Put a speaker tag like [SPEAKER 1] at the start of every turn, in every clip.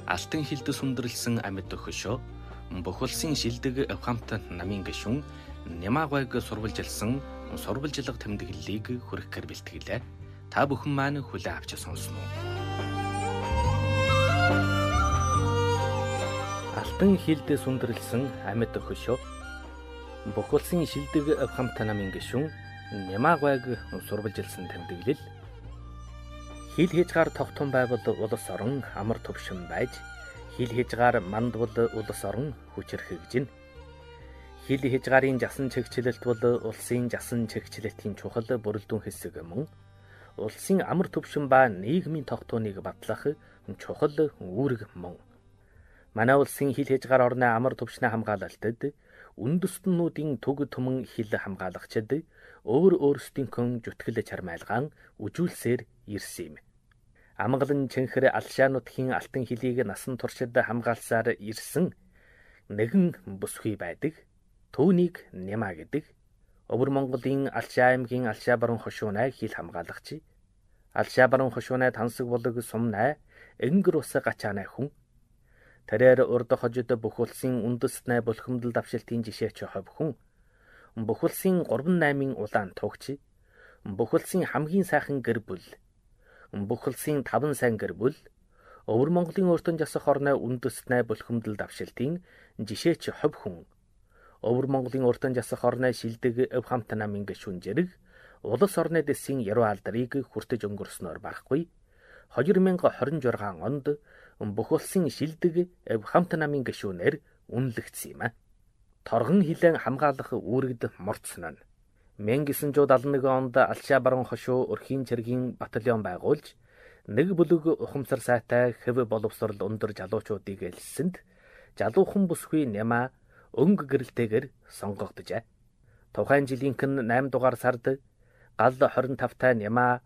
[SPEAKER 1] Алтан хилд сүндэрлсэн амьд өхөшөө бүх улсын шилдэг хамт намын гишүүн Нямагвайг сурвалжилсан сурвалжлага тэмдэглэлийг хүргэхээр бэлтгэлээ. Та бүхэн маань хүлээн авч сонсноо. Алтан хилд сүндэрлсэн амьд өхөшөө бүх улсын шилдэг хамт намын гишүүн Нямагвайг сурвалжилсан тэмдэглэл. Хил хязгаар тогтхон байвал улс орон амар төвшин байж, хил хязгаар мандвал улс орон хүчрхэгжинэ. Хил хязгаарын жасан чигчлэлт бол улсын жасан чигчлэлтийн чухал бүрэлдэхүүн хэсэг мөн улсын амар төвшин ба нийгмийн тогтооныг батлах чухал үүрэг мөн. Манай улсын хил хязгаар орны амар төвшний хамгаалалтад үндэстнүүдийн төг түмэн хил хамгаалагчид өөрсдийнхөө зүтгэл чармайлгаан үжүүлсээр ирсэн юм. Амгалан чэнхэр алшаануудын алтан хилийг насан туршид хамгаалсаар ирсэн нэгэн бүсгүй байдаг. Түүнийг Няма гэдэг. Өвөр Монголын Алшаа аймгийн Алшаа баруун хошуунай хил хамгаалагч. Алшаа баруун хошуунай тансаг болог сумнай энгэр ус гачаанай хүн. Тэрээр урд хожид бүх улсын үндэстнээ булхимдал давшилтын жишээч хов хүн. Бүх улсын 38-ын улаан тугч. Бүх улсын хамгийн сайхан гэр бүл. Бүх улсын 5 сайн гэр бүл. Өвөр Монголын өөртөө засах орны үндэстнээ булхимдал давшилтын жишээч хов хүн. Өвөр Монголын өөртөө засах орны шилдэг өв хамт намын гишүүн зэрэг улс орны дэсийн яруу алдрыг хүртэж өнгөрснөөр барахгүй. 2026 онд бүх улсын шилдэг өв хамт намын гишүүнээр үнэлэгдсэн юм. Торгон хилэн хамгаалах үүрэгд морцсон нь 1971 онд Алшаа баруун хошуу өрхийн цэргийн батальон байгуулж нэг бүлэг ухамсар сайтай хэв боловсрол өндөр жалуучуудыг элссэнд жалуухан бүсгүй Няма өнгө гэрэлтэйгээр сонгогдожээ. Тухайн жилийнхэн 8 дугаар сард гал 25-тай Няма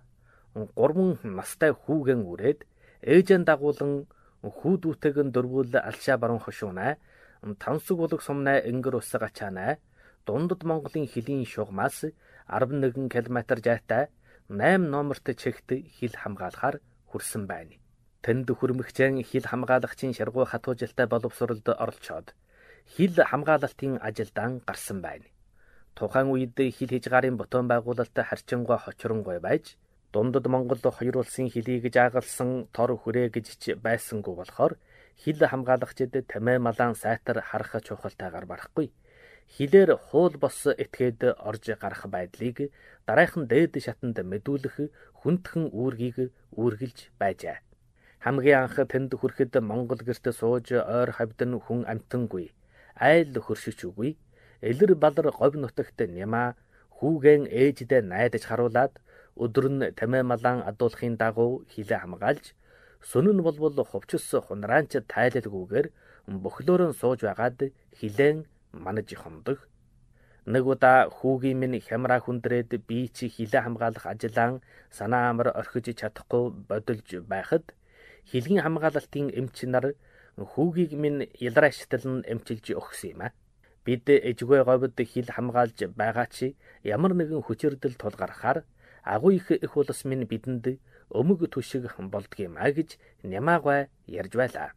[SPEAKER 1] 3 настай хүүгэн үрээд ээжэн дагуулan хүүдүүтэйгэн дөрвүүл Алшаа баруун хошуунай тансаг болог сумнай энгэр ус гачаанай дундад Монголын хилийн шугамаас 11 км жайтай 8 номерт чигт хил хамгаалахаар хүрсэн байна. Тэнд хүрмэгчэн хил хамгаалагчийн шаргуу хатуужилтай боловсролд оролцоод хил хамгаалалтын ажилдаан гарсан байна. Тухайн үед хил хязгаарын ботон байгуулалт харьцангуй хочронгуй байж дундад Монгол хоёр улсын хилийг жаагалсан тор хүрээ гэж байсангүй болохоор хил хамгаалагчид тамай малаан сайтар харах чухалтайгаар барахгүй. Хилээр хуул бос этгээд орж гарах байдлыг дараахан дээд шатанд мэдүүлэх хүндхэн үүргийг үүргэлж байжээ. Хамгийн анх тэнд хүрэхэд Монгол гэрт сууж ойр хавьдан хүн амтангүй, айл хөршиж үгүй. Элэр балар говь нутагт Няма хүүгэн ээждээ найдаж харуулад өдөр нь тамай малаан адуулахын дагуу хилээ хамгаалж сүнэн болбол хувцас хунраанч тайлалгүйгээр бөхлөөрөн сууж байгаад хилэн манаж хомдог. Нэг удаа хүүгийн минь хямраа хүндрээд би чи хилээ хамгаалах ажиллаан санаа амар орхиж чадахгүй бодолж байхад хилийн хамгаалалтын эмч нар хүүгийг минь ялрааштай эмчилж өгсөн юм. Бид эжгүй говьд хил хамгаалж байгаа чи ямар нэгэн хүчирдэл тулгархаар агуу их улс минь бидэнд өмг түшиг болдгийм гэж Нямагвай ярьж байлаа.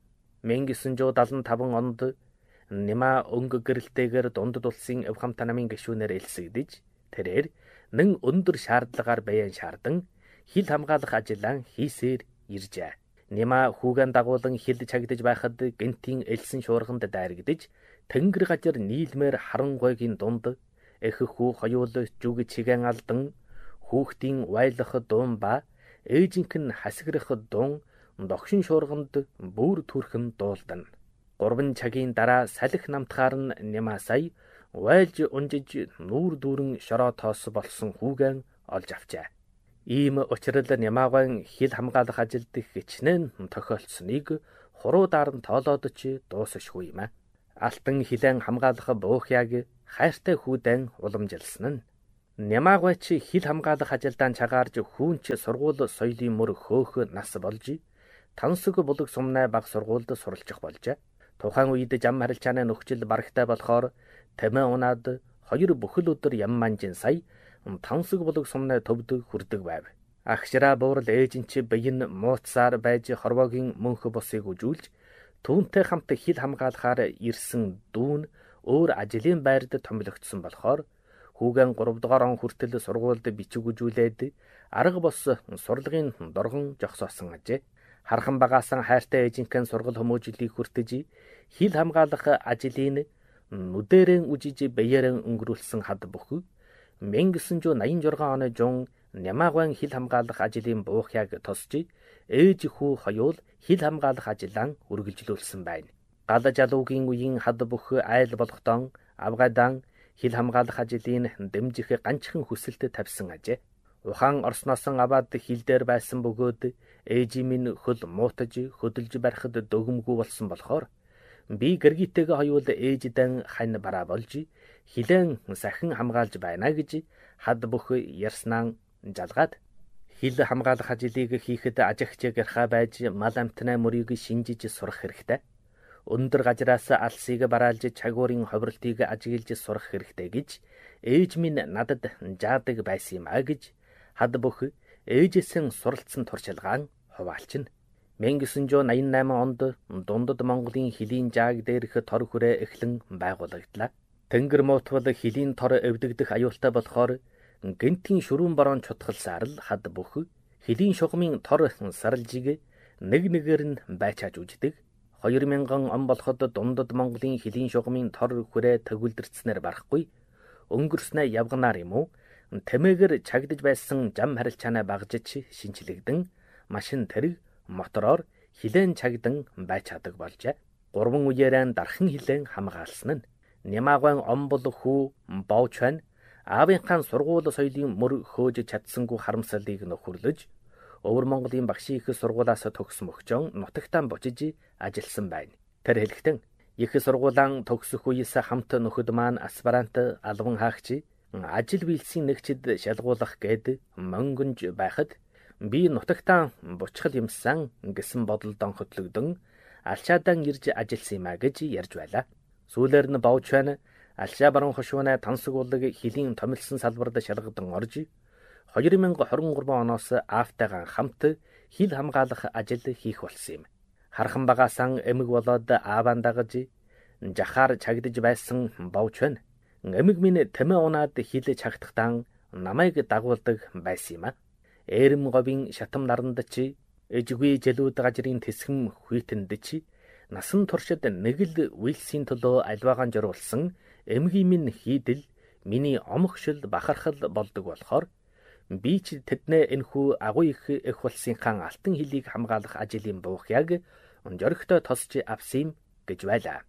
[SPEAKER 1] 1975 онд Няма өнгө гэрэлтэйгээр дундад улсын өв хамт намын гишүүнээр элсэгдэж тэрээр нэн өндөр шаардлагаар баян шаардан хил хамгаалах ажиллаан хийсээр иржээ. Няма хүүгэн дагуулan хил чагдаж байхад гэнтийн элсэн шуурганд дайрагдж тэнгэр гажир нийлмээр харангойгийн дунд эх хүү хоёул зүг чигэн алдан хүүхдийн уайлах дуун ба ээжийнхэн хасгирах дуун догшин шуурганд бүр түрхэн дуулдана. 3 цагийн дараа салхи намтгаар нь Няма сая уайлж унжиж нүүр дүүрэн шороо тоос болсон хүүгэн олж авчээ. Ийм учраас Нямагвайн хил хамгаалах ажилд хичнээн тохиолдсныг хуруудаар нь тоолоод ч дуусшгүй юм. Алтан хилэн хамгаалах буухяг хайртай хүүдэн уламжилсан нь Нямагвай чи хил хамгаалах ажилдаан чагаарж хүүнч сургууль соёлын мөр хөөх нас болж тансаг булаг сумнай баг сургуульд суралцах болжээ. Тухайн үед зам харилцааны нөхцөл барагтай болохоор тамай унаад 2 бүхэл өдөр ям манжин сая тансаг булаг сумнай төвд хүрдэг байв. Агшраа буурал ээжин чи бие нь мууцсаар байж хорвоогийн мөнх босыг үжүүлж Түүнтэй хамт хил хамгаалахаар ирсэн дүүн өөр ажлын байрад томилогдсон болохоор хүүгэн 3 дугаар он хүртэл сургуульд бичиг үзүүлээд арга бос сурлагын доргон жогсоосон ажээ. Хархан багаасан хайртай ээжинхэн сургал хүмүүжлийг хүртэж хил хамгаалах ажлыг нүдэрэн үжиж баяран өнгөрүүлсэн хад бүх 1986 оны жун Нямагван хил хамгаалах ажлын буухыг тосч ээж хүү хоёул хил хамгаалах ажлаа үргэлжлүүлсэн байна. Гал жалуугийн үеийн хад бүх айл болготон Афгадан хил хамгаалах ажлын дэмжих ганцхан хүсэлт тавьсан ажээ. Ухаан орсноос аваад хил дээр байсан бөгөөд ээжийн минь хөл муутаж хөдөлж барихад дөгөмгүй болсон болохоор би гэргийтэйгээ хоёул ээждэн хань бараа болж хилэн сахин хамгаалж байна гэж хад бүх ярьснаа жалгаад хил хамгаалах ажлыг хийхэд ажигч гэрхаа байж мал амтнаа мөрийг шинжиж сурах хэрэгтэй. Өндөр газраас алсыг бараалж чагуурын ховролтыг ажиглаж сурах хэрэгтэй гэж ээж минь надад жаадаг байсан юм а гэж хад бүх ээжсэн суралцсан туршилгаан хуваалчна. 1988 онд дундад Монголын хилийн жааг дээрх тор хүрээ эхлэн байгуулагдлаа. Тэнгэр муутвал хилийн тор өвдөгдөх аюултай болохоор гэнтийн шүрүүн борон чутгалсаар л хад бүх хилийн шугамын тор саралжиг нэг нэгээр нь байчааж үждэг. 2000 он болоход дундад Монголын хилийн шугамын тор хүрээ төгөлдөрцснээр барахгүй өнгөрснөө явганаар юм уу? Тэмээгээр чагдж байсан зам харилцаанаа багжиж шинчлэгдэн машин тэрэг мотороор хилэн чагдан байж чаддаг болжээ. 3 үеэрэн дархан хилэн хамгаалсан нь Нямагван омбол хүү Баочван аавынхаа сургууль соёлын мөр хөөж чадсангүй харамсалыг нөхөрлөж Өвөр Монголын багшийн их сургуулиас төгсөн мөгчөн нутагтаа бочиж ажилласан байна. Тэр хэлэхдээ их сургуулиан төгсөх үеэс хамт нөхөд маань аспирант албан хаагч ажил биелсийн нэгчд шалгуулах гээд мөнгөнж байхад би нутагтаа бучхал юмсан гэсэн бодолдон хөтлөгдөн алчаадан ирж ажилласан юм а гэж ярьж байлаа. Сүүлээр нь Баочван алчаа баруун хошууна тансаг уулаг хилийн томилсон салбарт шалгадан орж 2023 оноос аавтайгаа хамт хил хамгаалах ажил хийх болсон юм. Хархан багаасан эмэг болоод ааваа дагаж жахаар чагдж байсан Баочван эмэг минь тэмээ унаад хил чагтахтан намайг дагуулдаг байсан юм а. Эрэм говийн шатам наранд чи эжгүй жэлүүд гажрын тэсхэм хүйтэнд чи насан туршид нэг л үйлсийн төлөө альваагаан жорулсан эмгийн минь хийдэл миний омгшил бахархал болдог болохоор би ч тэднээ энхүү агуу их болсон хаан алтан хилийг хамгаалах ажлын буухыг жоригтой тосч авсан гэж байлаа.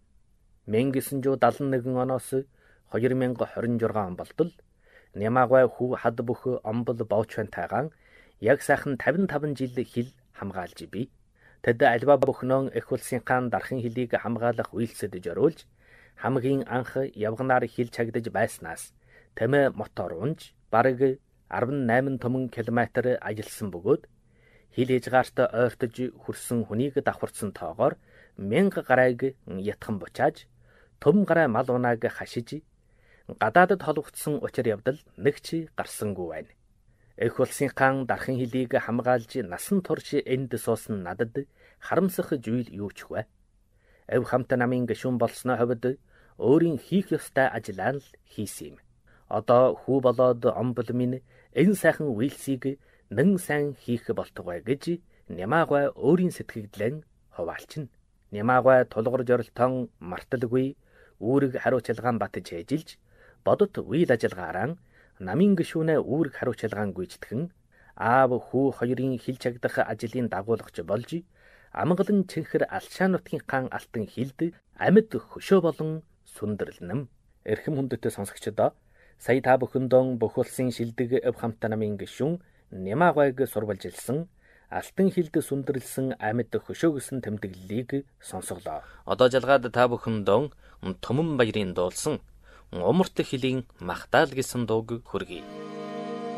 [SPEAKER 1] 1971 оноос 2026 он болтол Нямагвай хүү хад бүх омбол Баочвантайгаан яг сайхан 55 жил хил хамгаалж бий. Тэд альва бүхнөн их улсын хаан дархан хилийг хамгаалах үйлсэд жорулж хамгийн анх явганаар хил чагдж байснаас тэмээ мотор унж бараг 18 түмэн километр ажилсан бөгөөд хил хязгаарт ойртож хүрсэн хүнийг давхарсан тоогоор 1000 гарайг ятхан бучааж төм гарай мал унааг хашиж гадаадд холбогдсон учир явдал нэг ч гарсангүй байна. Их улсын хаан дархан хилийг хамгаалж насан турш энд суусан надад харамсах зүйл юу ч вэ? Эв хамт намын гишүүн болсны хувьд өөрийн хийх ёстой ажлаа л хийсэн юм. Одоо хүү болоод омбол минь энэ сайхан үйлсийг нэн сайн хийх болтугай гэж Нямагвай өөрийн сэтгэгдлэн хуваалчна. Нямагвай тулгуур жорилтон марталгүй үүрэг хариуцлагаан батж эжилж бодот үйл ажиллагаараа намын гишүүнээ үүрэг хариуцлагаан гүйцэтгэн аав хүү хоёрын хил чагдах ажлын дагуулагч болж амгалан цэнхэр алшаа нутгийн хаан алтан хилд амьд хөшөө болон сүндэрлэнэм. Эрхэм хүндэт сонсогчдоо сая та бүхэндээ бүх улсын шилдэг эв хамт намын гишүүн Нямагвайг сурвалжилсан алтан хилд сүндэрлсэн амьд хөшөө гэсэн тэмдэглэлийг сонсголоо. Одоо жалгаад та бүхэндээ Түмэн баярын дуулсан Умарт хилийн Махтаал гэсэн дууг хүргэе.